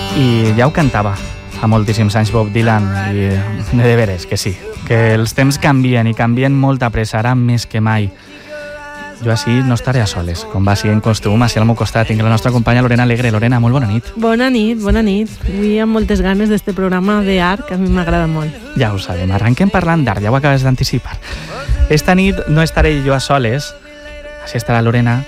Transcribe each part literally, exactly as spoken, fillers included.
I ja ho cantava fa moltíssims anys Bob Dylan, i de veres que sí, que els temps canvien i canvien molt a pressa, ara més que mai. Jo així no estaré a soles, com va sent costum, així al meu costat tinc la nostra companya Lorena Alegre. Lorena, molt bona nit. Bona nit, bona nit. Avui amb moltes ganes d'este programa d'art, que a mi m'agrada molt. Ja ho sabem, arrenquem parlant d'art, ja ho acabes d'anticipar. Esta nit no estaré jo a soles, així estarà Lorena,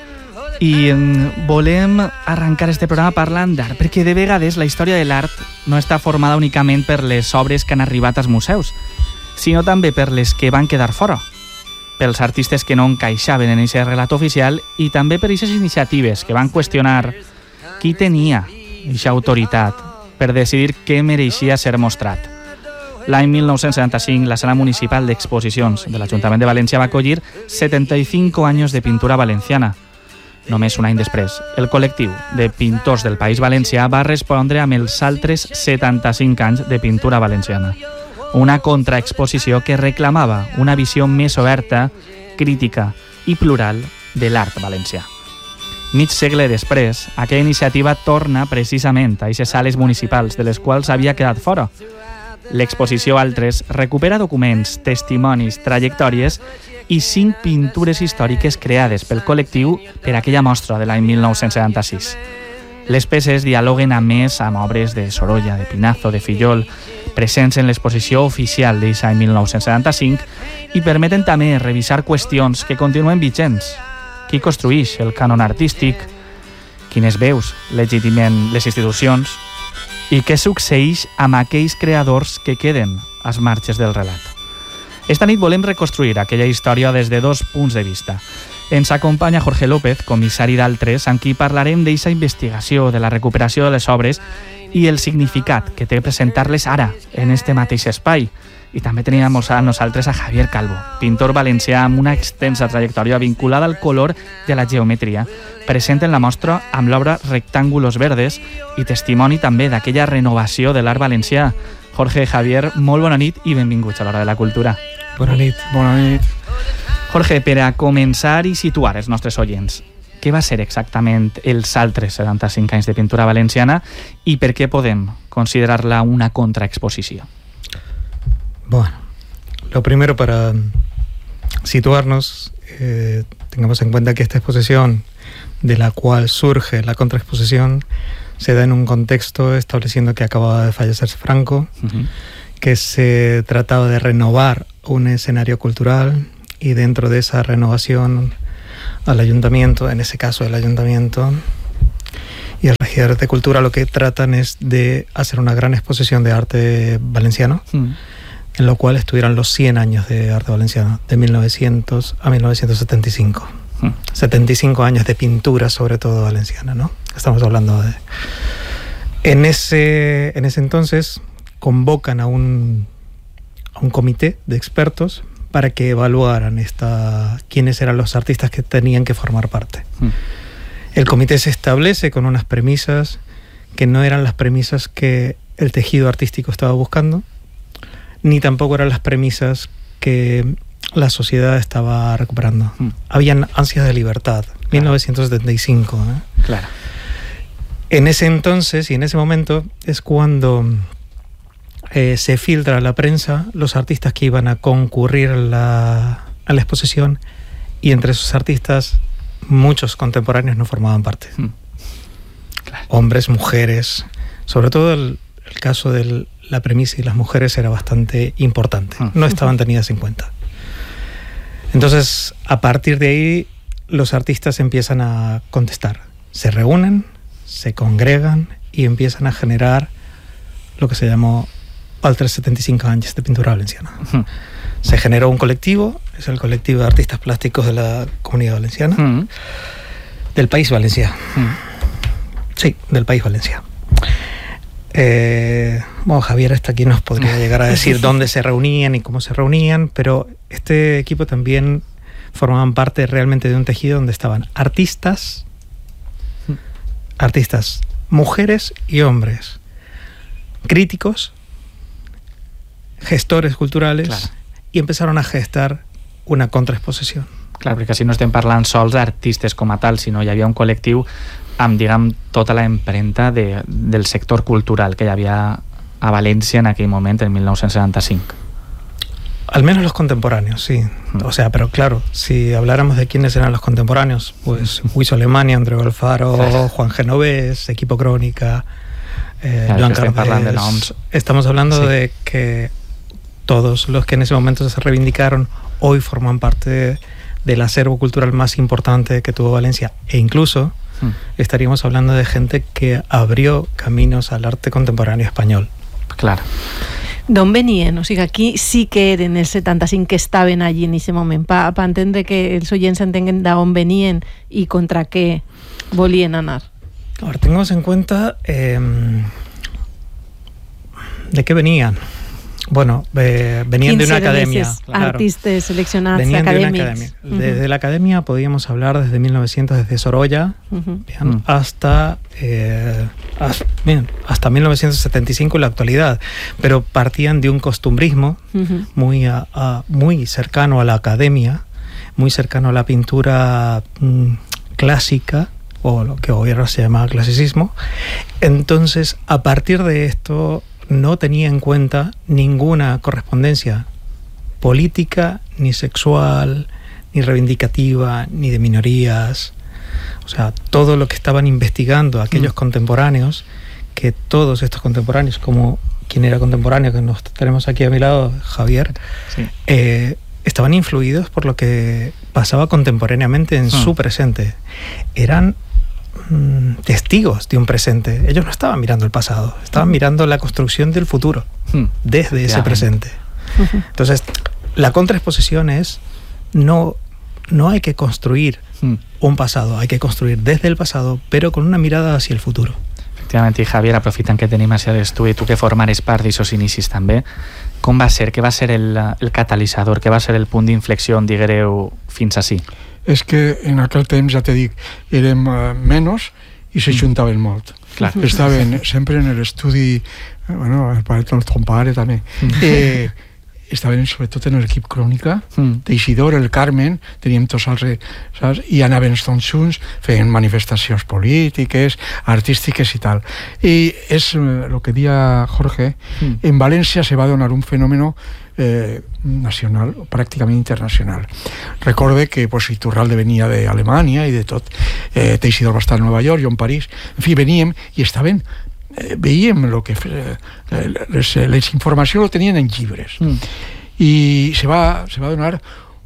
i volem arrencar este programa parlant d'art, perquè de vegades la història de l'art no està formada únicament per les obres que han arribat als museus, sinó també per les que van quedar fora, pels artistes que no encaixaven en aquest relat oficial i també per aquestes iniciatives que van qüestionar qui tenia aquesta autoritat per decidir què mereixia ser mostrat. L'any mil nou-cents setanta-cinc, la Sala Municipal d'Exposicions de l'Ajuntament de València va acollir setenta-cinc anys de pintura valenciana. Només un any després, el col·lectiu de pintors del País Valencià va respondre amb els altres setanta-cinc anys de pintura valenciana. Una contraexposició que reclamava una visió més oberta, crítica i plural de l'art valencià. Mig segle després, aquella iniciativa torna precisament a aquestes sales municipals de les quals havia quedat fora. L'exposició Altres recupera documents, testimonis, trajectòries i cinc pintures històriques creades pel col·lectiu per aquella mostra de l'any mil nou-cents setanta-sis. Les peces dialoguen a més amb obres de Sorolla, de Pinazo, de Fillol, presents en l'exposició oficial d'aquest any mil nou-cents setanta-cinc i permeten també revisar qüestions que continuen vigents. Qui construïx el cànon artístic? Quines veus legitimen les institucions? I què succeeix amb aquells creadors que queden als marges del relat? Esta nit volem reconstruir aquella història des de dos punts de vista. Ens acompanya Jorge López, comissari d'Altres, amb qui parlarem d'aquesta investigació, de la recuperació de les obres i el significat que té presentar-les ara, en este mateix espai. I també teníem a nosaltres a Javier Calvo, pintor valencià amb una extensa trajectòria vinculada al color i a la geometria, present en la mostra amb l'obra Rectángulos Verdes i testimoni també d'aquella renovació de l'art valencià. Jorge, Javier, molt bona nit i benvinguts a l'Hora de la Cultura. Bona nit, bona nit. Jorge, per a començar i situar els nostres oients, què va ser exactament els altres setanta-cinc anys de pintura valenciana i per què podem considerar-la una contraexposició? Bueno, lo primero para situarnos, eh, tengamos en cuenta que esta exposición de la cual surge la contraexposición se da en un contexto estableciendo que acababa de fallecer Franco, uh-huh. que se trataba de renovar un escenario cultural y dentro de esa renovación al ayuntamiento, en ese caso el ayuntamiento y el regidor de cultura lo que tratan es de hacer una gran exposición de arte valenciano, uh-huh. en lo cual estuvieron los cien años de arte valenciano, de mil novecientos a mil novecientos setenta y cinco. Uh-huh. setenta y cinco años de pintura, sobre todo valenciana, ¿no? Estamos hablando de... En ese, en ese entonces convocan a un, a un comité de expertos para que evaluaran esta, quiénes eran los artistas que tenían que formar parte. Uh-huh. El comité se establece con unas premisas que no eran las premisas que el tejido artístico estaba buscando, ni tampoco eran las premisas que la sociedad estaba recuperando. Mm. Habían ansias de libertad, claro. mil novecientos setenta y cinco. ¿eh? Claro. En ese entonces y en ese momento es cuando eh, se filtra a la prensa los artistas que iban a concurrir a la, a la exposición, y entre esos artistas muchos contemporáneos no formaban parte. Mm. Claro. Hombres, mujeres, sobre todo el, el caso de la premisa y las mujeres era bastante importante, mm. no estaban tenidas en cuenta. Entonces, a partir de ahí, los artistas empiezan a contestar. Se reúnen, se congregan y empiezan a generar lo que se llamó Altres setenta y cinco años de pintura valenciana. Uh-huh. Se generó un colectivo, es el colectivo de artistas plásticos de la Comunidad Valenciana, uh-huh. del País Valencià. Uh-huh. Sí, del País Valencià. Eh, bueno, Javier hasta aquí nos podría llegar a decir dónde se reunían y cómo se reunían, pero este equipo también formaban parte realmente de un tejido donde estaban artistas, artistas, mujeres y hombres, críticos, gestores culturales, claro. y empezaron a gestar una contraexposición. Clar, perquè si no estem parlant sols d'artistes com a tal, sinó hi havia un col·lectiu amb, diguem, tota la empremta de, del sector cultural que hi havia a Valencia en aquel momento, en mil novecientos setenta y cinco. Al menos los contemporáneos, sí. Mm. O sea, pero claro, si habláramos de quiénes eran los contemporáneos, pues Huizo Alemania, Andreu Alfaro, claro. Juan Genovés, Equipo Crónica, eh, claro, Joan Cardés. Estamos hablando sí. de que todos los que en ese momento se reivindicaron hoy forman parte de, del acervo cultural más importante que tuvo Valencia, e incluso mm. estaríamos hablando de gente que abrió caminos al arte contemporáneo español. Claro. D'on venien? O sigui, aquí sí que eren els setanta-cinc que estaven allí en aquest moment, per pa entendre que els oients entenguen d'on venien i contra què volien anar. Ahora, tengamos en cuenta eh, de qué venían. Bueno, eh, venían de una academia. Claro. Artistas seleccionados, venían académicos. De una academia. Uh-huh. Desde la academia podíamos hablar desde mil novecientos, desde Sorolla, uh-huh. bien, uh-huh. hasta, eh, hasta, bien, hasta mil novecientos setenta y cinco en la actualidad. Pero partían de un costumbrismo uh-huh. muy, a, a, muy cercano a la academia, muy cercano a la pintura mm, clásica, o lo que hoy ahora se llama clasicismo. Entonces, a partir de esto, no tenía en cuenta ninguna correspondencia política, ni sexual, ni reivindicativa, ni de minorías. O sea, todo lo que estaban investigando aquellos mm. contemporáneos, que todos estos contemporáneos, como quien era contemporáneo, que nos tenemos aquí a mi lado, Javier, sí. eh, estaban influidos por lo que pasaba contemporáneamente en mm. su presente. Eran testigos de un presente. Ellos no estaban mirando el pasado, estaban mirando la construcción del futuro hmm. desde ese presente. Entonces, la contraexposición es no, no hay que construir hmm. un pasado, hay que construir desde el pasado, pero con una mirada hacia el futuro. Efectivamente, i Javier, aprofitant que tenim a tu i tu que formares part d'aixòs inicis també, com va ser, què va ser el, el catalitzador, què va ser el punt d'inflexió, diguereu, fins ací? És que en aquell temps, ja te dic, érem uh, menys i se juntaven mm. molt. Clar. Estaven sempre en l'estudi, bueno, el pare, el ton pare també, mm. eh, estaven sobretot en l'equip Crònica, mm. Teixidor, el Carmen, teníem tots els... Saps? I anaven tots junts, feien manifestacions polítiques, artístiques i tal. I és el que dia Jorge, mm. en València se va donar un fenómeno Eh, nacional, pràcticament internacional. Recorde que pues, Iturralde venia d'Alemanya i de tot. Eh, Teixidor va estar a Nova York, jo en París. En fi, veníem i estaven eh, veiem lo que eh, les, les informacions lo tenien en llibres. Mm. I se va, se va donar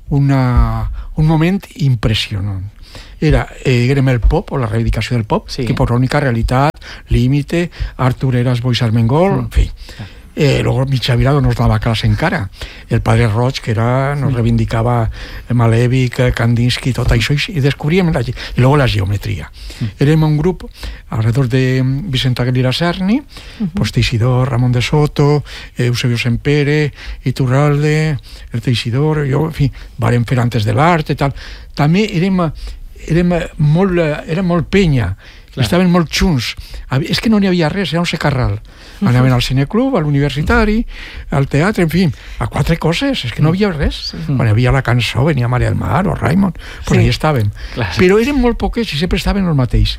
una, un moment impressionant. Era, eh, érem el pop, o la reivindicació del pop, sí. que por l'única realitat, Límite, Artur Eras, Boix Armengol, mm. en fi. Eh, luego Micha Virado nos daba clase encara. El padre Roig, que era, nos reivindicaba Malèvic, Kandinsky, tot això, i descobríem la, i luego la geometria. Mm. Érem un grup alrededor de Vicent Aguilera Serni, uh-huh. pues Teixidor, Ramon de Soto, eh, Eusebio Sempere, Iturralde, el Teixidor, jo, en fi, vàrem fer antes de l'art i tal. També érem, érem molt, érem molt penya, clar. Estaven molt junts. És que no n'hi havia res, era un secarral. Anaven al cineclub, a l'universitari, al teatre, en fi, a quatre coses, és que no havia res. Sí. Quan hi havia la cançó, venia Maria del Mar o Raimon, pues sí. Ahí estàvem. Clar. Però eren molt poques i sempre estaven el mateix.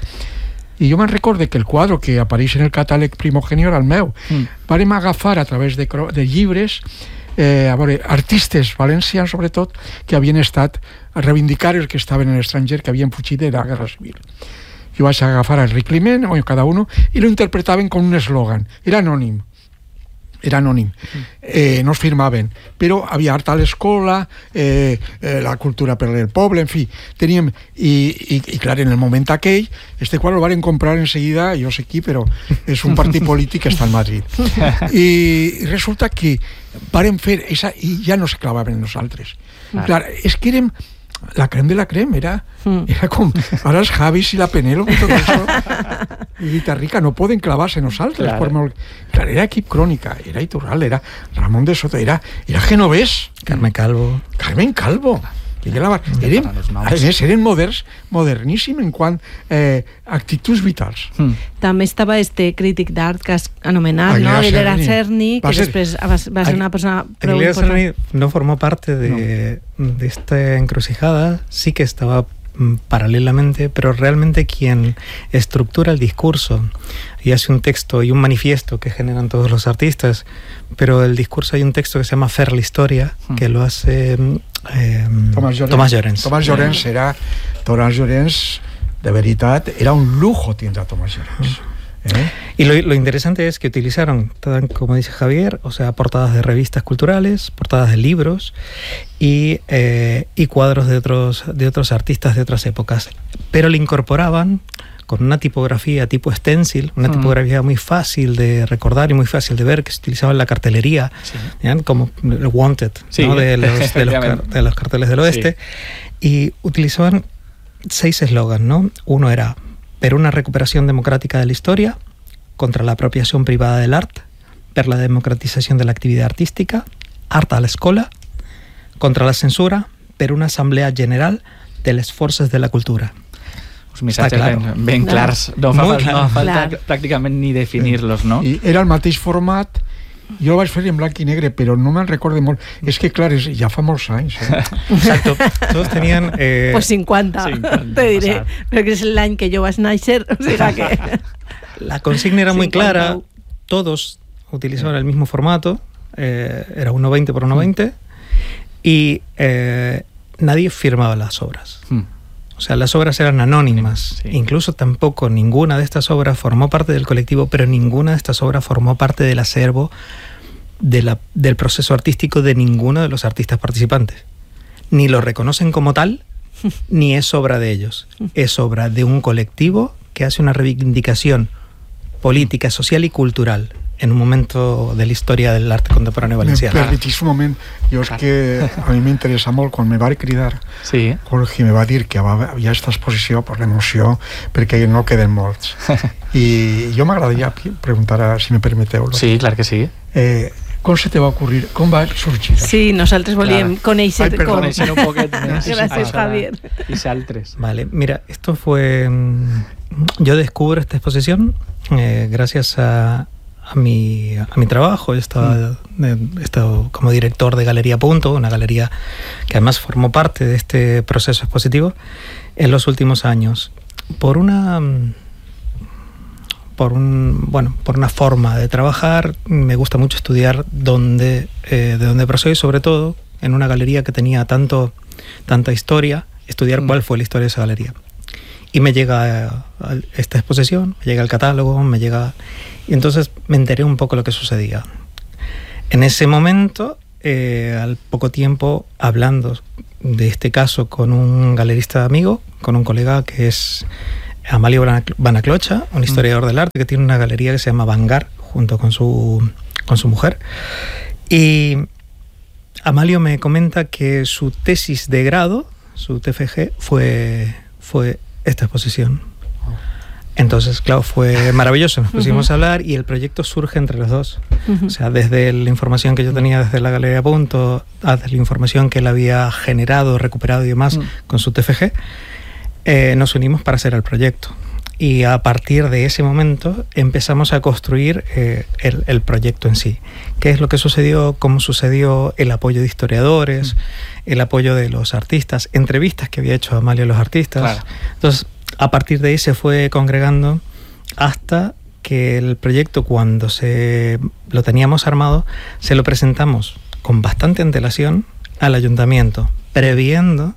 I jo me'n recorde que el quadre que apareix en el catàleg Primogenio era el meu. Mm. Vàrem agafar a través de, de llibres eh, a veure, artistes valencians, sobretot, que havien estat a reivindicar els que estaven en l'estranger, que havien fugit de la Guerra Civil. Jo vaig agafar el Enric Climent, o cada uno, i lo interpretaven com un eslògan. Era anònim. Era anònim. Eh, no es firmaven. Però havia art a l'escola, eh, eh, la cultura per el poble, en fi. Teníem... I, i, i clar, en el moment aquell, este quadre el varen comprar enseguida, jo sé qui, però és un partit polític que està al Madrid. I, i resulta que varen fer... Esa, i ja no se clavaven nosaltres. Clar, clar és que érem... La crema de la crema, era, mm. era com ara els Javis i la Penélope i tot això i Guitarrica no poden clavar-se nosaltres clar. Molt... clar, era equip Crònica, era Iturralde, era Ramon de Soto, era, era Genovés, Carmen Calvo Carmen Calvo La... Eren, a més, eren moderns, moderníssim en quant eh, actituds vitals. Mm. També estava este crític d'art que has anomenat, Aguilera, ¿no? Aguilera Serni, que ser... després va, va ser una persona prou Aguilera Serni no formó parte de, no. de esta encrucijada, sí que estaba paralelamente, pero realmente quien estructura el discurso y hace un texto y un manifiesto que generan todos los artistas, pero el discurso hay un texto que se llama Fer la Historia, mm. que lo hace eh, Tomàs Llorens. Tomàs Llorens. Tomàs Llorens era, Tomàs Llorens, de veritat, era un lujo tindre a Tomàs Llorens. Mm. ¿Eh? Y lo, lo interesante es que utilizaron, como dice Javier, o sea, portadas de revistas culturales, portadas de libros y, eh, y cuadros de otros, de otros artistas de otras épocas, pero le incorporaban con una tipografía tipo stencil, una mm. tipografía muy fácil de recordar y muy fácil de ver, que se utilizaba en la cartelería, sí. ¿eh? Como el Wanted, sí, ¿no? de, los, de, los, de los carteles del oeste, sí. Y utilizaban seis eslogans, ¿no? Uno era per una recuperación democrática de la historia, contra la apropiación privada del arte, per la democratización de la actividad artística, art a l'escola, contra la censura, per una asamblea general de les forces de la cultura. Uns missatges ben, ben no. clars, no fa, clar. no fa falta clar. pràcticament ni definir-los, no? I era el mateix format. Jo el vaig fer en blanc i negre, però no me'n recordo molt. És que, clar, és, ja fa molts anys. Eh? Exacto. Todos tenían... Eh... Pues cincuenta, cincuenta, te diré. Però que és l'any que jo vaig néixer, o sea que... La consigna era muy clara, todos utilizaban el mismo formato, eh, era uno veinte por uno veinte, y eh, nadie firmaba las obras. Hmm. O sea, las obras eran anónimas. Sí. Incluso tampoco ninguna de estas obras formó parte del colectivo, pero ninguna de estas obras formó parte del acervo de la, del proceso artístico de ninguno de los artistas participantes. Ni lo reconocen como tal, ni es obra de ellos. Es obra de un colectivo que hace una reivindicación política, social y cultural en un momento de la historia del arte contemporáneo valencià. Me permetís un moment, jo és que a mi m'interessa molt, quan me va cridar, sí. Jorge me va dir que havia aquesta exposició per l'emoció, perquè no queden molts. I jo m'agradaria preguntar, a, si me permeteu. Sí, clar que sí. Eh, com se te va ocurrir? Com va sorgir? Sí, nosaltres volíem conèixer com... Conèixer un poquet més. Gràcies, Javier. Y saltres. Vale, mira, esto fue... Yo descubro esta exposición eh, gracias a, a, mi, a mi trabajo. Yo estaba, mm. he estado como director de Galería Punto, una galería que además formó parte de este proceso expositivo en los últimos años. Por una... Por, un, bueno, por una forma de trabajar, me gusta mucho estudiar dónde, eh, de dónde procedo y sobre todo en una galería que tenía tanto, tanta historia, estudiar mm. cuál fue la historia de esa galería. Y me llega esta exposición, me llega el catálogo, me llega... Y entonces me enteré un poco lo que sucedía. En ese momento, eh, al poco tiempo, hablando de este caso con un galerista amigo, con un colega que es Amalio Banaclocha, un historiador mm. del arte que tiene una galería que se llama Vanguard, junto con su, con su mujer. Y Amalio me comenta que su tesis de grado, su T F G, fue... fue esta exposición. Entonces, claro, fue maravilloso. Nos pusimos uh-huh. a hablar y el proyecto surge entre los dos. Uh-huh. O sea, desde la información que yo tenía desde la Galería Punto, hasta la información que él había generado, recuperado y demás uh-huh. con su T F G, eh, nos unimos para hacer el proyecto. Y a partir de ese momento empezamos a construir eh, el, el proyecto en sí. ¿Qué es lo que sucedió? ¿Cómo sucedió? El apoyo de historiadores, uh-huh. el apoyo de los artistas, entrevistas que había hecho Amalio a los artistas. Claro. Entonces, a partir de ahí se fue congregando hasta que el proyecto, cuando se lo teníamos armado, se lo presentamos con bastante antelación al ayuntamiento, previendo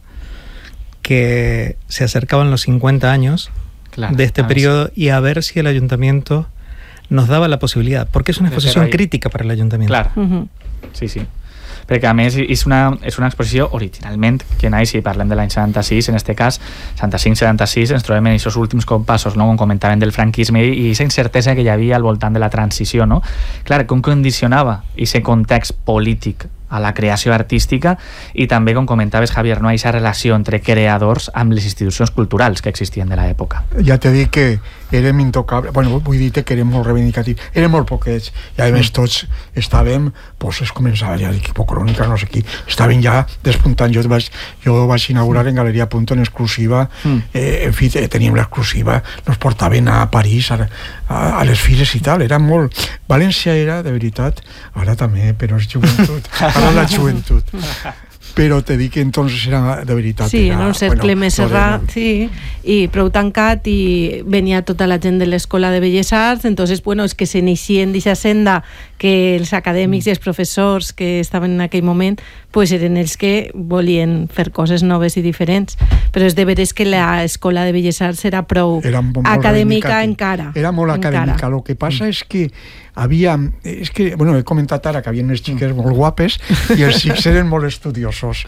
que se acercaban los cincuenta años claro, de este periodo sí. y a ver si el ayuntamiento nos daba la posibilidad, porque es una exposición crítica para el ayuntamiento. Claro, uh-huh. sí, sí. Perquè a més és una, és una exposició originalment que naix, si parlem de l'any setanta-sis, en este cas setanta-cinc setanta-sis, ens trobem en aquests últims compassos, no? Com comentaven del franquisme i aquesta incertesa que hi havia al voltant de la transició, no? Clar, com condicionava aquest context polític a la creació artística i també, com comentaves, Javier, no? Aquesta relació entre creadors amb les institucions culturals que existien de l'època. Ja t'he dit que érem intocables, bueno, vull dir-te que érem molt reivindicatius, érem molt poquets, i a més tots estàvem, doncs es començava ja d'Equipocrònica, no sé qui, estàvem ja despuntant. Jo vaig, jo vaig inaugurar en Galeria Punto en exclusiva, mm. eh, en fi, teníem l'exclusiva, nos portaven a París, a, a, a les fires i tal, era molt... València era, de veritat, ara també, però és joventut, ara la joventut. però te dic que entonces era de veritat. Sí, era, era un cercle bueno, més serrat, sí, i prou tancat, i venia tota la gent de l'Escola de Belles Arts, entonces, bueno, és que s'inicien d'aquesta senda que els acadèmics i els professors que estaven en aquell moment pues eren els que volien fer coses noves i diferents, però és de veres que l'Escola de Belles Arts era prou era acadèmica encara. Era molt encara. acadèmica, el que passa és que havia, és que, bueno, he comentat ara que havia unes xiques molt guapes i els xics eren molt estudiosos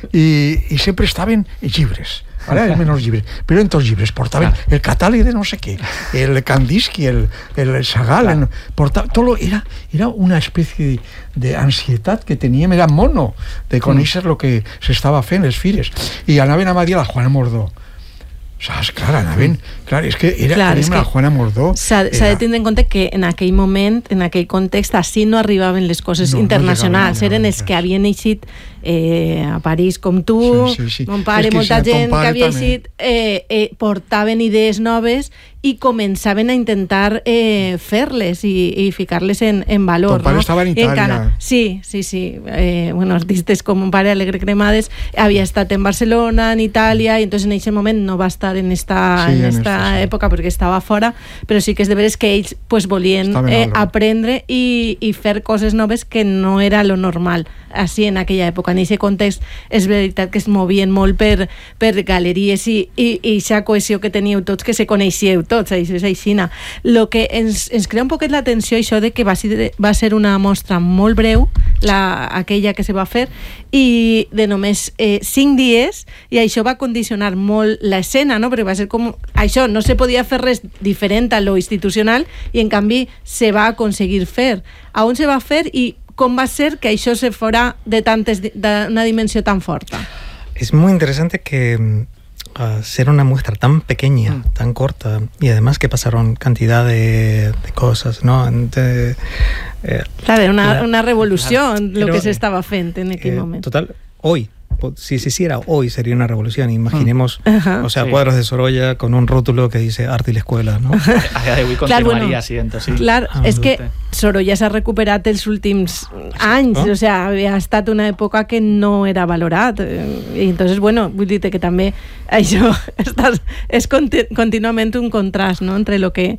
i, i sempre estaven llibres, ¿vale? Els menors llibres, però en tots llibres portaven claro. El catàleg de no sé què, el Kandinsky, el, el Chagall, claro. portava, todo era, era una especie d'ansietat que teníem, era mono de conèixer el mm. que s'estava fent, les fires, i anaven a Madia la Juana Mordó. Saps? Clar, anaven... Clar, és que era, clar, és que la Juana Mordó. S'ha era... de tenir en compte que en aquell moment, en aquell context, així no arribaven les coses no, internacionals. No eren els que havien eixit eh, a París com tu, sí, sí, sí. mon pare, molta si gent que havia eixit, eh, eh, portaven idees noves i començaven a intentar eh, fer-les i, i ficar-les en, en valor. Ton pare no? estava en Itàlia. Encara, sí, sí, sí. Eh, bueno, artistes com mon pare, Alegre Cremades, havia estat en Barcelona, en Itàlia, i entonces en aquest moment no va estar en esta, sí, en esta, en esta sí. època perquè estava fora, però sí que és de veres que ells pues, volien eh, aprendre i, i fer coses noves que no era lo normal així en aquella època. En aquest context és veritat que es movien molt per, per galeries i aquesta cohesió que teníeu tots, que se coneixíeu tots, això és aixina. Lo que ens, ens crea un poquet l'atenció això de que va ser, va ser una mostra molt breu, la, aquella que se va fer, i de només eh, cinc dies, i això va condicionar molt l'escena, no? Perquè va ser com... Això, no se podia fer res diferent a lo institucional, i en canvi se va aconseguir fer. A on se va fer i com va ser que això se fora de tantes de una dimensión tan forta? Es muy interesante que uh, ser una muestra tan pequeña, mm. tan corta, y además que pasaron cantidad de, de cosas, ¿no? De, eh, claro, una, la, una revolución claro, lo que se estaba fent en aquel eh, momento. Total, hoy, si se hiciera hoy sería una revolución. Imaginemos, mm. o sea, sí. cuadros de Sorolla con un rótulo que dice arte y la escuela, ¿no? A dia d'avui continuaria bueno, sent, sí. Clar, ah, és que Sorolla s'ha recuperat els últims anys, ¿no? O sea, havia estat una època que no era valorat, i entonces, bueno, vull dir que també això estàs, és conti contínuament un contrast, ¿no?, entre lo que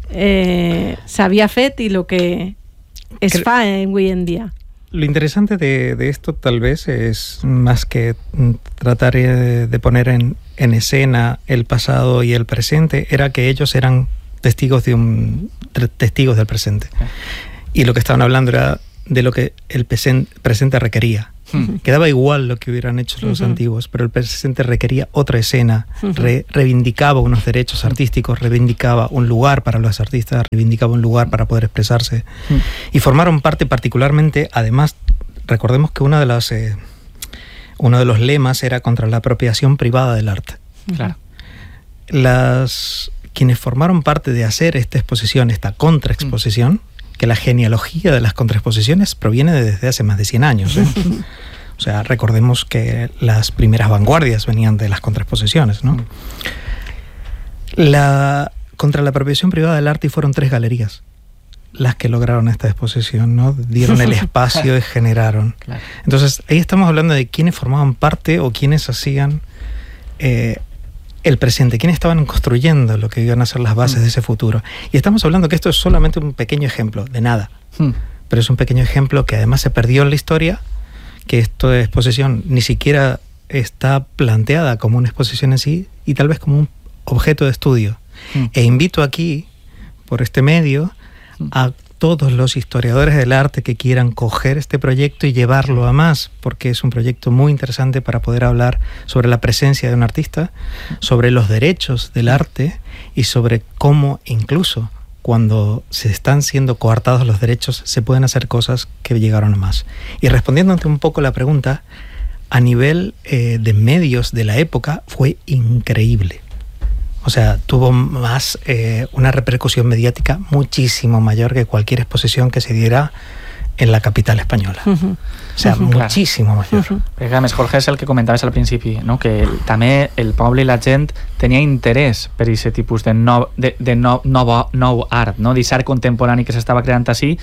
eh, s'havia fet i lo que es Cre fa eh, avui en dia. Lo interesante de, de esto tal vez es más que tratar de, de poner en, en escena el pasado y el presente, era que ellos eran testigos de un testigos del presente. Y lo que estaban hablando era de lo que el presente requería. Uh-huh. Quedaba igual lo que hubieran hecho los uh-huh. antiguos, pero el presente requería otra escena, uh-huh. re reivindicaba unos derechos artísticos, reivindicaba un lugar para los artistas, reivindicaba un lugar para poder expresarse. Uh-huh. Y formaron parte particularmente, además, recordemos que una de las, eh, uno de los lemas era contra la apropiación privada del arte. Uh-huh. Claro. Las, quienes formaron parte de hacer esta exposición, esta contraexposición, uh-huh. que la genealogía de las contraexposiciones proviene de desde hace más de cien años. ¿eh? O sea, recordemos que las primeras vanguardias venían de las contraexposiciones, ¿no? La, contra la apropiación privada del arte, y fueron tres galerías las que lograron esta exposición, ¿no? Dieron el espacio y generaron. Claro. Entonces, ahí estamos hablando de quiénes formaban parte o quiénes hacían eh, el presente, quiénes estaban construyendo lo que iban a ser las bases mm. de ese futuro. Y estamos hablando que esto es solamente un pequeño ejemplo, de nada. Mm. Pero es un pequeño ejemplo que además se perdió en la historia, que esta exposición ni siquiera está planteada como una exposición en sí, y tal vez como un objeto de estudio. Mm. E invito aquí, por este medio, mm. a todos los historiadores del arte que quieran coger este proyecto y llevarlo a más, porque es un proyecto muy interesante para poder hablar sobre la presencia de un artista, sobre los derechos del arte y sobre cómo incluso cuando se están siendo coartados los derechos se pueden hacer cosas que llegaron a más. Y respondiéndote un poco la pregunta, a nivel eh, de medios de la época fue increíble. O sea, tuvo más eh, una repercusión mediática muchísimo mayor que cualquier exposición que se diera en la capital española. Uh-huh. O sea, uh-huh. muchísimo mayor. Uh-huh. Perquè, a més, Jorge, és el que comentaves al principi, no? Que el, també el poble i la gent tenia interès per aquest tipus de nou, de, de nou, nou, nou art, no? D'art contemporani que s'estava creant així,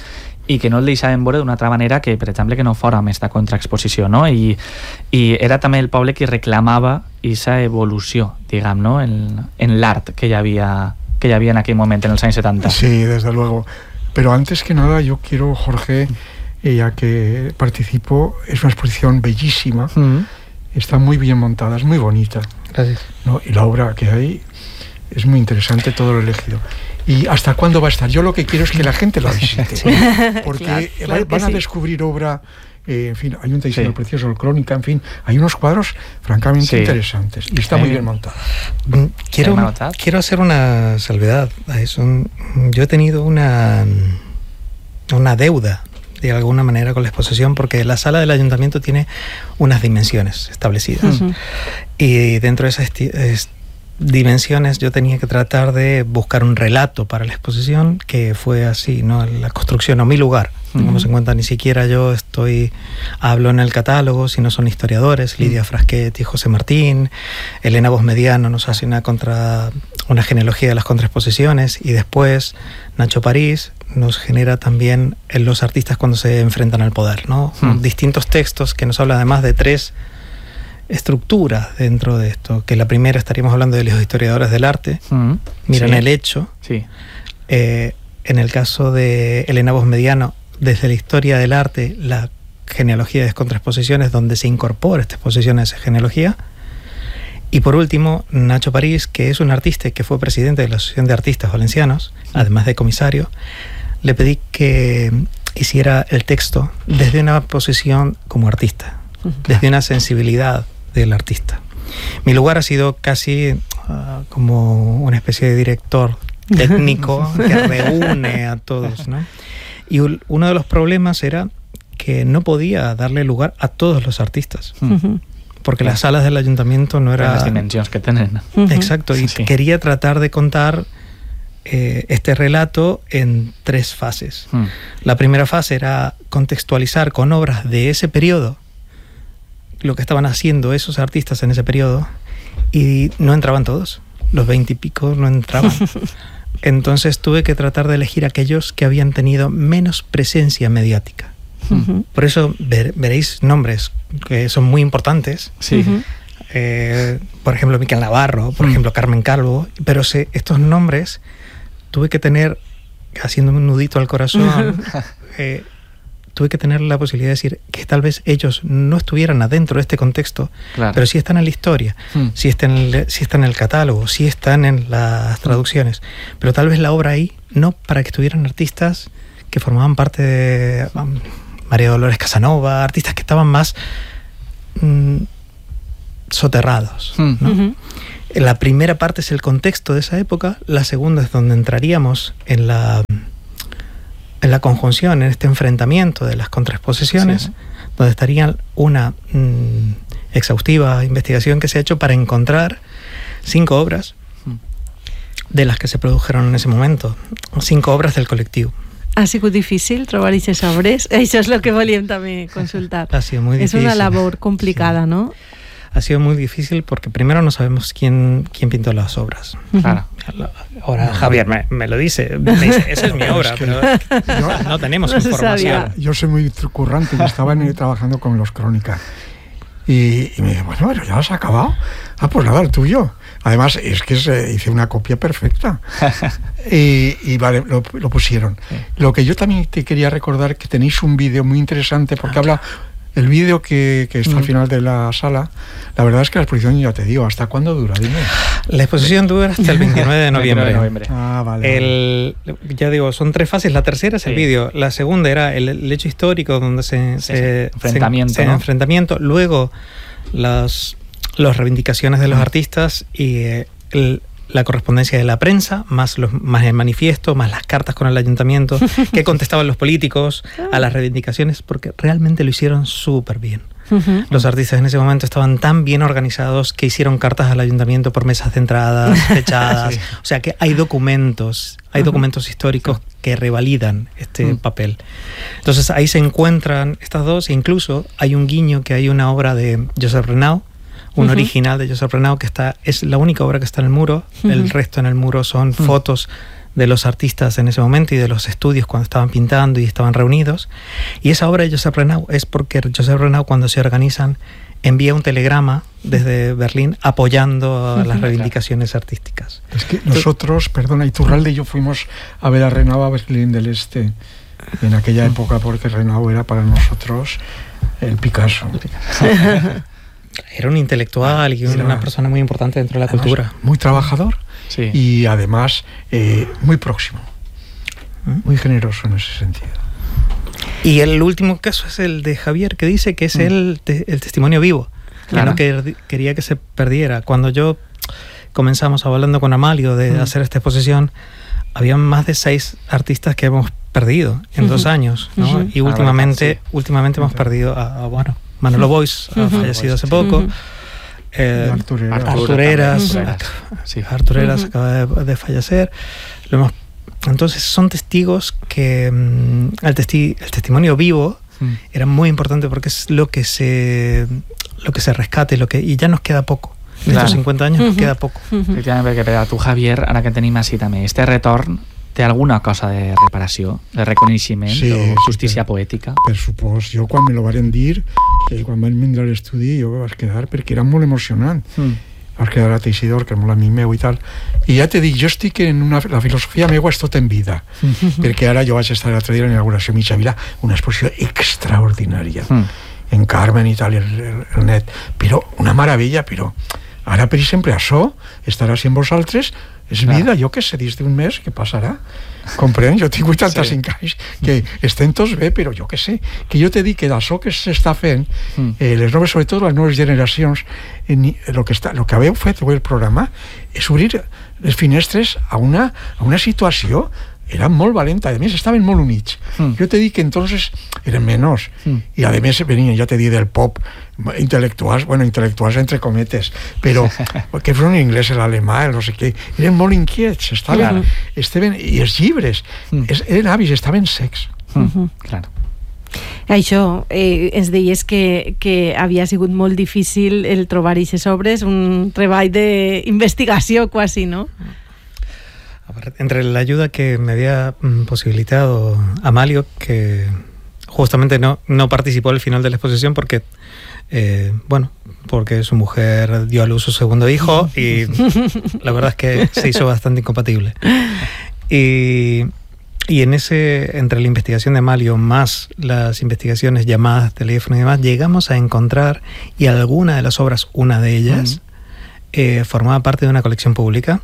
i que no el deixaven veure d'una altra manera que, per exemple, que no fora amb aquesta contraexposició, no? I, i era també el poble que reclamava aquesta evolució, diguem, no? En, en l'art que hi havia que hi havia en aquell moment, en els anys setenta. Sí, desde luego. Pero antes que nada yo quiero, Jorge, eh, ya que participo, es una exposición bellísima, mm. está muy bien montada, es muy bonita. Gracias. ¿No? Y la obra que hay es muy interesante, todo lo elegido. ¿Y hasta cuándo va a estar? Yo lo que quiero es que la gente la visite, sí. porque claro, claro van a sí. descubrir obra, eh, en fin, hay un diseño sí. precioso, el Crónica, en fin, hay unos cuadros francamente sí. interesantes y está sí. muy bien montado. Quiero, quiero hacer una salvedad a eso. Yo he tenido una, una deuda de alguna manera con la exposición, porque la sala del ayuntamiento tiene unas dimensiones establecidas, uh-huh. y dentro de esas esti- dimensiones yo tenía que tratar de buscar un relato para la exposición que fue así, ¿no? La construcción o mi lugar. Uh-huh. Tengamos en cuenta, ni siquiera yo estoy hablo en el catálogo, sino son historiadores, uh-huh. Lidia Fraschetti, José Martín, Elena Bosmediano nos hace una contra una genealogía de las contraexposiciones, y después Nacho París nos genera también en los artistas cuando se enfrentan al poder, ¿no? Uh-huh. Distintos textos que nos hablan además de tres estructuras dentro de esto, que la primera estaríamos hablando de los historiadores del arte, uh-huh. miran sí. el hecho, sí. eh, en el caso de Elena Bosmediano, desde la historia del arte, la genealogía de contraexposiciones, donde se incorpora esta exposición a esa genealogía, y por último Nacho París, que es un artista y que fue presidente de la Asociación de Artistas Valencianos, uh-huh. además de comisario. Le pedí que hiciera el texto desde una posición como artista, uh-huh. desde una sensibilidad del artista. Mi lugar ha sido casi uh, como una especie de director técnico que reúne a todos, ¿no? Y uno de los problemas era que no podía darle lugar a todos los artistas, uh-huh. porque las salas del ayuntamiento no eran las dimensiones que tienen. Uh-huh. Exacto, y sí. quería tratar de contar eh, este relato en tres fases. Uh-huh. La primera fase era contextualizar con obras de ese periodo lo que estaban haciendo esos artistas en ese periodo, y no entraban todos, los veinte y pico no entraban. Entonces tuve que tratar de elegir aquellos que habían tenido menos presencia mediática. Uh-huh. Por eso ver, veréis nombres que son muy importantes. Sí. Uh-huh. Eh, por ejemplo, Miquel Navarro, por uh-huh. ejemplo, Carmen Calvo, pero se, estos nombres tuve que tener, haciéndome un nudito al corazón, eh, tuve que tener la posibilidad de decir que tal vez ellos no estuvieran adentro de este contexto, claro. pero sí están en la historia, mm. sí, están en el, sí están en el catálogo, sí están en las traducciones, pero tal vez la obra ahí, no para que estuvieran artistas que formaban parte de um, María Dolores Casanova, artistas que estaban más mm, soterrados, mm. ¿no? Uh-huh. La primera parte es el contexto de esa época, la segunda es donde entraríamos en la... en la conjunción, en este enfrentamiento de las contraexposiciones, sí. donde estaría una mmm, exhaustiva investigación que se ha hecho para encontrar cinco obras de las que se produjeron en ese momento, cinco obras del colectivo. Ha sigut difícil trobar aquestes obres? Això és el que volíem també consultar. Ha sido muy difícil. Es una labor complicada, sí. ¿no? Ha sido muy difícil porque primero no sabemos quién, quién pintó las obras. Claro. Ahora Javier me, me lo dice, me dice, esa es mi obra, pero no, no tenemos no información. Yo soy muy currante, yo estaba en, trabajando con los Crónica y, y me dije, bueno, pero ya has acabado. Ah, pues nada, el tuyo. Además, es que se, hice una copia perfecta. y, y vale, lo, lo pusieron. Sí. Lo que yo también te quería recordar, que tenéis un vídeo muy interesante porque ah, habla... El vídeo que, que está mm. al final de la sala, la verdad es que la exposición, ya te digo, ¿hasta cuándo dura? Dime. La exposición dura hasta el veintinueve de noviembre. de noviembre. Ah, vale. El, ya digo, son tres fases. La tercera es el sí. vídeo. La segunda era el, el hecho histórico, donde se... Sí, se sí. Enfrentamiento, se, ¿no? se, enfrentamiento. Luego, las, las reivindicaciones de los artistas y eh, el... la correspondencia de la prensa, más, los, más el manifiesto, más las cartas con el ayuntamiento, que contestaban los políticos a las reivindicaciones, porque realmente lo hicieron súper bien. Uh-huh. Los artistas en ese momento estaban tan bien organizados que hicieron cartas al ayuntamiento por mesas de entradas, fechadas. Sí. O sea que hay documentos, hay uh-huh. documentos históricos que revalidan este uh-huh. papel. Entonces ahí se encuentran estas dos, e incluso hay un guiño que hay una obra de Josep Renau, un uh-huh. original de Josep Renau, que está, es la única obra que está en el muro, uh-huh. el resto en el muro son uh-huh. fotos de los artistas en ese momento y de los estudios cuando estaban pintando y estaban reunidos. Y esa obra de Josep Renau es porque Josep Renau, cuando se organizan, envía un telegrama desde Berlín apoyando a las reivindicaciones artísticas. Es que nosotros, perdona, Iturralde y yo fuimos a ver a Renau a Berlín del Este en aquella época, porque Renau era para nosotros el Picasso. Era un intelectual y una persona muy importante dentro de la además, cultura. Muy trabajador, sí. Y además eh, muy próximo, muy generoso en ese sentido. Y el último caso es el de Javier, que dice que es mm. el, te, el testimonio vivo, claro. que no que, quería que se perdiera. Cuando yo comenzamos hablando con Amalio de mm. hacer esta exposición, había más de seis artistas que hemos perdido en uh-huh. dos años, ¿no? Uh-huh. Y últimamente, sí. últimamente hemos perdido a, a bueno, Manolo Boix uh-huh. ha fallecido hace poco. Uh-huh. eh, Artureras, Artureras, uh-huh. sí. Artureras uh-huh. acaba de, de fallecer. Lo hemos, entonces son testigos que um, el, testi, el testimonio vivo uh-huh. era muy importante porque es lo que se lo que se rescate, lo que y ya nos queda poco. En claro. estos cincuenta años uh-huh. nos queda poco. Uh-huh. Efectivament, perquè tu, Javier, ara que tenim així també, este retorn té alguna cosa de reparació, de reconeixement sí, o justícia per, poètica? Per supost. Jo quan me lo varen dir, eh, quan vam vindre a l'estudi, jo vaig quedar, perquè era molt emocionant. Mm. Vaig quedar a Teixidor, que és molt amic meu i tal. I ja te dic, jo estic en una... La filosofia meua és tot en vida, mm. perquè ara jo vaig estar l'altre dia a l'inauguració Mitja Vila, una exposició extraordinària, mm. en Carmen i tal, el, el, el net. Però una meravella, però ara, per exemple, això estarà si amb vosaltres és vida, jo què sé, dins d'un mes què passarà? Comprèn? Jo tinc vuitanta-cinc sí. anys, que estem tots bé, però jo què sé, que jo te dic que d'això que s'està fent, eh, les noves, sobretot les noves generacions, eh, el que, està, el que haveu fet el programa és obrir les finestres a una, a una situació eren molt valenta, a més estaven molt units. Mm. Jo te dic que entonces eren menors, mm. i a més venien, ja te dic, del pop, intel·lectuals, bueno, intel·lectuals entre cometes, però que són l'inglès, l'alemà, el no sé què, eren molt inquiets, estaven, mm. estaven, i els llibres, mm. es, eren avis, estaven secs. Mm. Mm-hmm. Claro. Això, eh, ens deies que, que havia sigut molt difícil el trobar aquestes obres, un treball d'investigació quasi, no? Entre la ayuda que me había posibilitado Amalio, que justamente no, no participó al final de la exposición porque, eh, bueno, porque su mujer dio a luz su segundo hijo y la verdad es que se hizo bastante incompatible. Y, y en ese, entre la investigación de Amalio más las investigaciones, llamadas, teléfono y demás, llegamos a encontrar, y alguna de las obras, una de ellas, uh-huh. eh, formaba parte de una colección pública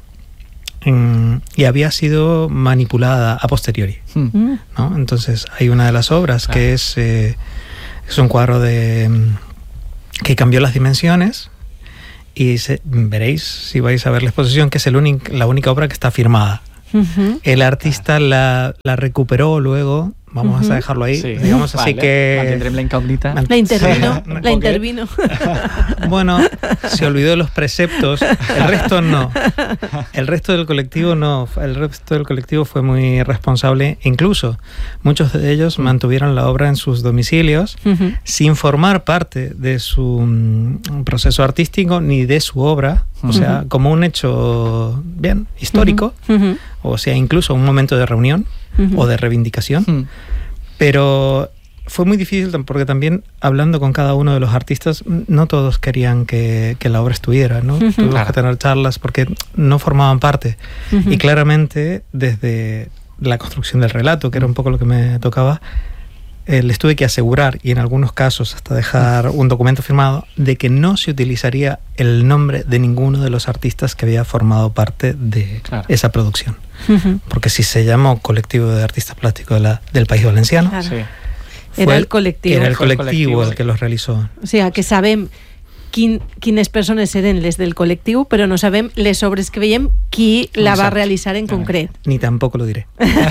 y había sido manipulada a posteriori, mm. ¿no? Entonces hay una de las obras claro. que es, eh, es un cuadro de que cambió las dimensiones y se, veréis si vais a ver la exposición que es el único, la única obra que está firmada. Uh-huh. El artista la, la recuperó luego, vamos uh-huh. a dejarlo ahí, sí. digamos así vale. que... Mantendrem la incógnita. La intervino, sí, la intervino. Bueno, se olvidó de los preceptos, el resto no. El resto del colectivo no, el resto del colectivo fue muy responsable, incluso muchos de ellos uh-huh. mantuvieron la obra en sus domicilios uh-huh. sin formar parte de su um, proceso artístico ni de su obra, uh-huh. o sea, como un hecho bien histórico, uh-huh. o sea, incluso un momento de reunión uh-huh. o de reivindicación, uh-huh. pero fue muy difícil porque también hablando con cada uno de los artistas no todos querían que, que la obra estuviera, ¿no? Uh-huh. Tuvimos claro. que tener charlas porque no formaban parte uh-huh. y claramente desde la construcción del relato, que era un poco lo que me tocaba, eh, les tuve que asegurar y en algunos casos hasta dejar un documento firmado de que no se utilizaría el nombre de ninguno de los artistas que había formado parte de claro. esa producción. Uh-huh. Porque si se llamó Colectivo de Artistas Plásticos de la, del País Valenciano, claro. sí. era el colectivo, era el colectivo, el colectivo el que los realizó. O sigui, que sabem quin, quines persones eren les del col·lectiu, però no sabem les obres que veiem qui la va realitzar en concret. Ni tampoco lo diré.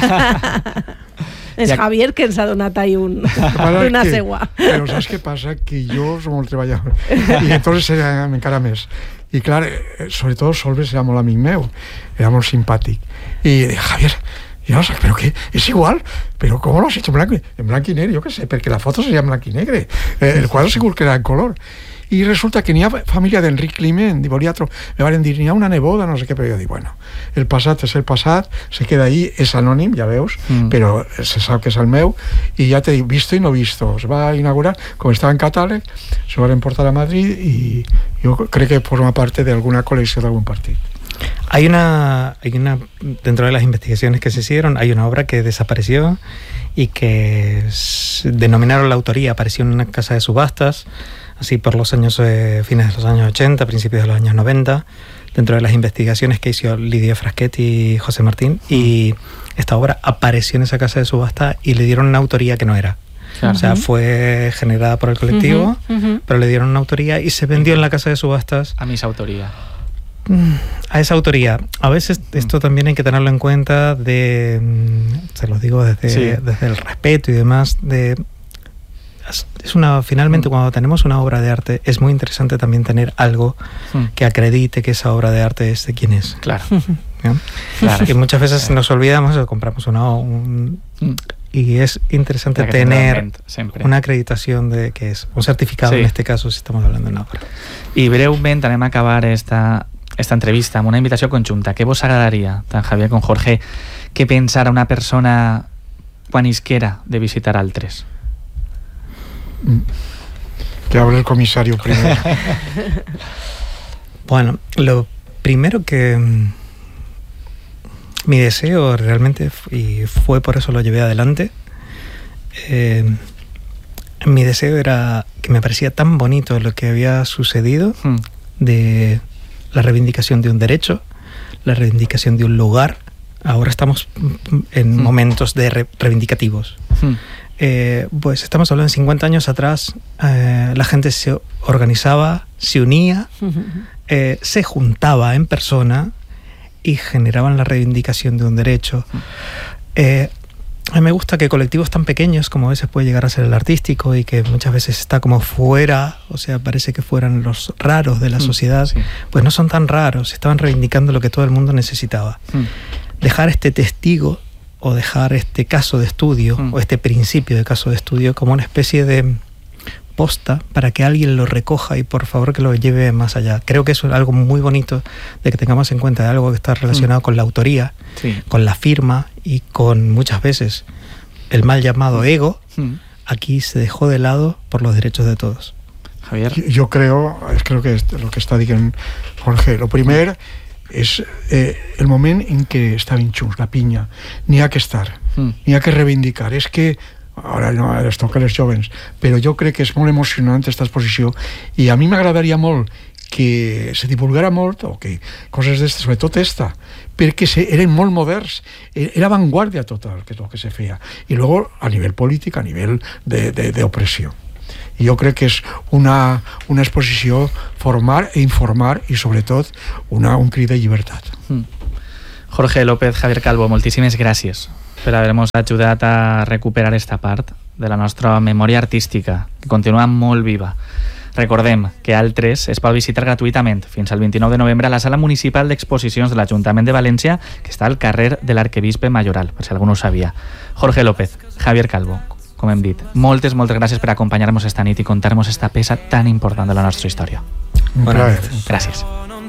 És Javier que ens ha donat ahí un, una que, segua. Però saps què passa? Que jo som molt treballador i entonces era encara més. I clar, sobretot Solves era molt amic meu, era molt simpàtic. I Javier, yo no sé, pero que es igual, pero ¿cómo lo has hecho en blanco, en blanco y negro? Yo qué sé, porque la foto sería en blanco y negro, eh, el cuadro seguro que era en color. i resulta que n'hi ha família d'Enric Climent, i volia tro... me van dir, n'hi ha una neboda, no sé què, però jo dic, bueno, el passat és el passat, se queda ahí, és anònim, ja veus, mm. però se sap que és el meu, i ja t'he dit, visto i no visto, es va inaugurar, com estava en catàleg, se van portar a Madrid, i jo crec que forma parte de alguna colecció d'algun partit. Hay una, hay una, dentro de las investigaciones que se hicieron, hay una obra que desapareció y que denominaron la autoría, apareció en una casa de subastas, así por los años, eh, fines de los años ochenta, principios de los años noventa, dentro de las investigaciones que hizo Lidia Fraschetti y José Martín, y esta obra apareció en esa casa de subasta y le dieron una autoría que no era. Claro. O sea, fue generada por el colectivo, uh-huh, uh-huh. pero le dieron una autoría y se vendió en la casa de subastas. A mis autoría. A esa autoría. A veces esto también hay que tenerlo en cuenta, de, se lo digo desde, sí. desde el respeto y demás, de es una, finalmente, cuando tenemos una obra de arte, es muy interesante también tener algo que acredite que esa obra de arte es de quien es. Claro. Claro. Y muchas veces nos olvidamos o compramos una, un, y es interesante tener una acreditación de que es un certificado, sí. en este caso, si estamos hablando de una obra. I breument anem a acabar esta, esta entrevista amb una invitació conjunta. Què vos agradaria, tant Javier com Jorge, que pensara una persona quan isquera de visitar altres? Que hable el comisario primero. Bueno, lo primero que mi deseo realmente, y fue por eso lo llevé adelante, eh, mi deseo era que me parecía tan bonito lo que había sucedido, mm. de la reivindicación de un derecho, la reivindicación de un lugar. Ahora estamos en mm. momentos de re- reivindicativos. Mm. Eh, pues estamos hablando de cincuenta años atrás, eh, la gente se organizaba, se unía, eh, se juntaba en persona y generaban la reivindicación de un derecho. Eh, a mí me gusta que colectivos tan pequeños como a veces puede llegar a ser el artístico, y que muchas veces está como fuera, o sea, parece que fueran los raros de la sociedad, sí. pues no son tan raros, estaban reivindicando lo que todo el mundo necesitaba. Sí. Dejar este testigo o dejar este caso de estudio mm. o este principio de caso de estudio como una especie de posta para que alguien lo recoja y por favor que lo lleve más allá. Creo que eso es algo muy bonito de que tengamos en cuenta, algo que está relacionado mm. con la autoría, sí. con la firma y con muchas veces el mal llamado ego. Mm. Aquí se dejó de lado por los derechos de todos. Javier. Yo, yo creo, creo que es lo que está diciendo Jorge. Lo primero mm. és eh, el moment en què estaven junts, la pinya. N'hi ha que estar, mm. n'hi ha que reivindicar. És que, ara no, les toca les jovens, però jo crec que és molt emocionant aquesta exposició, i a mi m'agradaria molt que se divulgara molt, o que coses d'estes, sobretot esta, perquè se, eren molt moderns, era avantguàrdia tot el que, el que se feia. I luego, a nivell polític, a nivell d'opressió. I jo crec que és una, una exposició formar e informar, i sobretot una, un crit de llibertat. Mm. Jorge López, Javier Calvo, moltíssimes gràcies per haver-nos ajudat a recuperar esta part de la nostra memòria artística, que continua molt viva. Recordem que Altres es pot visitar gratuïtament fins al vint-i-nou de novembre a la Sala Municipal d'Exposicions de l'Ajuntament de València, que està al carrer de l'Arquebisbe Mayoral, per si algú no ho sabia. Jorge López, Javier Calvo, com hem dit, moltes, moltes gràcies per acompanyar-nos esta nit i contar-nos esta peça tan important de la nostra història. Bona nit. Gràcies.